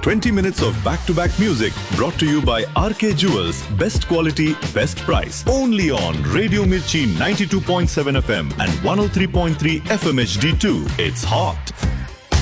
20 minutes of back-to-back music brought to you by RK Jewels. Best quality, best price. Only on Radio Mirchi 92.7 FM and 103.3 FM HD2. It's hot.